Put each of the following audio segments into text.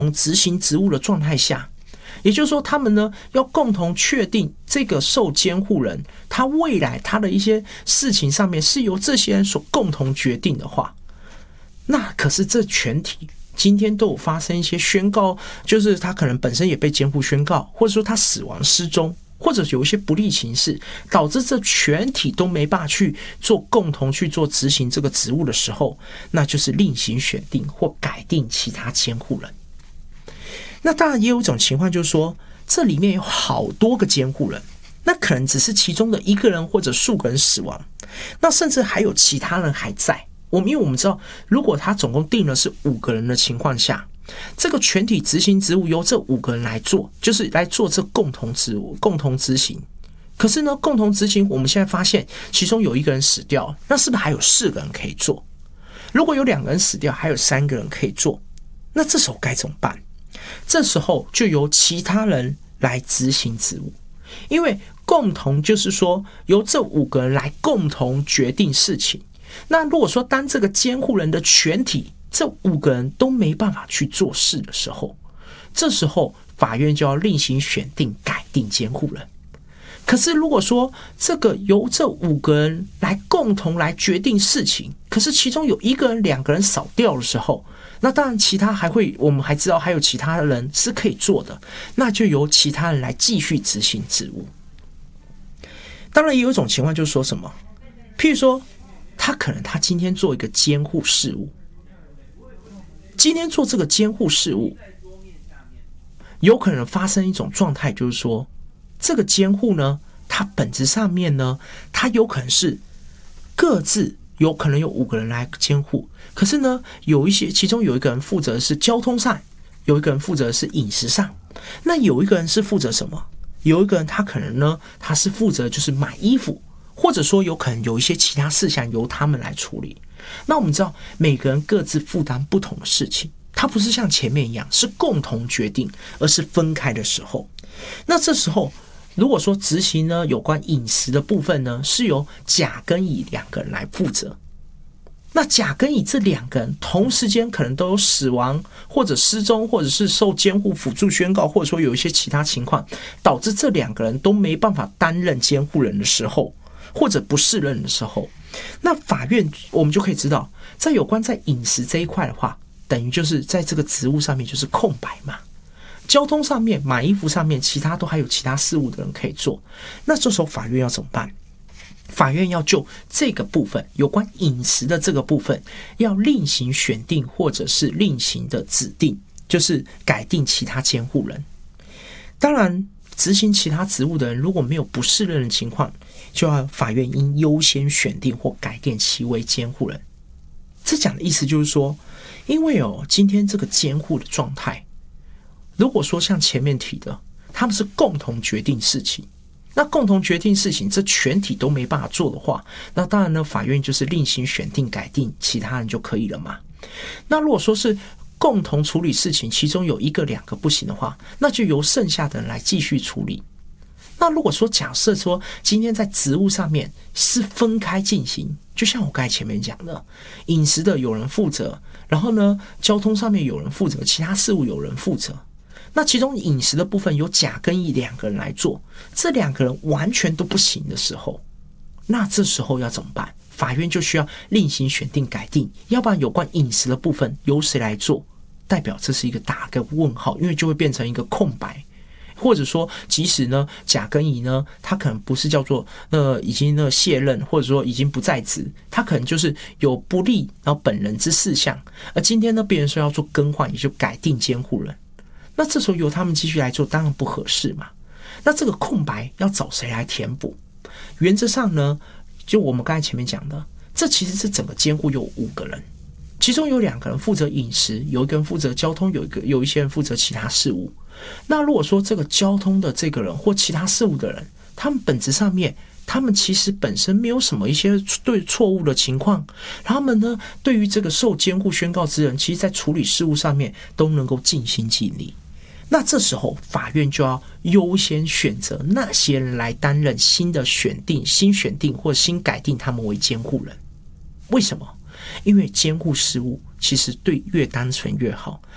执行职务的状态下，也就是说他们呢要共同确定这个受监护人他未来他的一些事情上面是由这些人所共同决定的话，那可是这全体今天都有发生一些宣告，就是他可能本身也被监护宣告，或者说他死亡失踪，或者有一些不利情势，导致这全体都没办法去做共同去做执行这个职务的时候，那就是另行选定或改定其他监护人。那当然也有一种情况，就是说这里面有好多个监护人，那可能只是其中的一个人或者数个人死亡，那甚至还有其他人还在。因为我们知道，如果他总共定了是5个人的情况下，这个全体执行职务由这5个人来做，就是来做这共同职务、共同执行。可是呢，共同执行我们现在发现其中有1个人死掉，那是不是还有4个人可以做？如果有2个人死掉，还有3个人可以做，那这时候该怎么办？这时候就由其他人来执行职务，因为共同就是说由这5个人来共同决定事情。那如果说当这个监护人的全体这5个人都没办法去做事的时候，这时候法院就要另行选定改定监护人。可是如果说这个由这5个人来共同来决定事情，可是其中有1个人、2个人少掉的时候，那当然其他我们还知道还有其他人是可以做的，那就由其他人来继续执行职务。当然也有一种情况就是说什么，譬如说他今天做一个监护事务，今天做这个监护事务，有可能发生一种状态，就是说这个监护呢，它本质上面呢，它有可能是各自有可能有5个人来监护，可是呢，其中有1个人负责的是交通上，有1个人负责的是饮食上，那有1个人是负责什么？有1个人他可能呢，他是负责就是买衣服，或者说有可能有一些其他事项由他们来处理。那我们知道每个人各自负担不同的事情，它不是像前面一样是共同决定，而是分开的时候，那这时候如果说执行呢有关饮食的部分呢，是由甲跟乙2个人来负责。那甲跟乙这2个人同时间可能都有死亡或者失踪，或者是受监护辅助宣告，或者说有一些其他情况导致这2个人都没办法担任监护人的时候，或者不适任的时候，那法院我们就可以知道，在有关在饮食这一块的话，等于就是在这个职务上面就是空白嘛。交通上面、买衣服上面，其他都还有其他事务的人可以做。那这时候法院要怎么办？法院要就这个部分，有关饮食的这个部分，要另行选定或者是另行的指定，就是改定其他监护人。当然，执行其他职务的人如果没有不适任的情况，就要法院应优先选定或改定其为监护人。这讲的意思就是说，因为今天这个监护的状态，如果说像前面提的，他们是共同决定事情，那共同决定事情这全体都没办法做的话，那当然呢，法院就是另行选定改定其他人就可以了嘛。那如果说是共同处理事情，其中有1个、2个不行的话，那就由剩下的人来继续处理。那如果说假设说今天在职务上面是分开进行，就像我刚才前面讲的，饮食的有人负责，然后呢交通上面有人负责，其他事务有人负责，那其中饮食的部分由甲跟乙2个人来做，这2个人完全都不行的时候，那这时候要怎么办？法院就需要另行选定改定，要不然有关饮食的部分由谁来做，代表这是一个打个问号，因为就会变成一个空白。或者说即使呢甲跟乙呢，他可能不是叫做已经卸任，或者说已经不在职，他可能就是有不利然后本人之事项，而今天呢别人说要做更换，也就改定监护人，那这时候由他们继续来做当然不合适嘛。那这个空白要找谁来填补？原则上呢，就我们刚才前面讲的，这其实是整个监护有5个人，其中有2个人负责饮食，有1个人负责交通，有一些人负责其他事务。那如果说这个交通的这个人或其他事务的人，他们本质上面他们其实本身没有什么一些对错误的情况，他们呢对于这个受监护宣告之人，其实在处理事务上面都能够尽心尽力。那这时候法院就要优先选择那些人来担任新选定或新改定他们为监护人。为什么？因为监护事务其实对越单纯越好。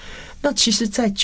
那其实在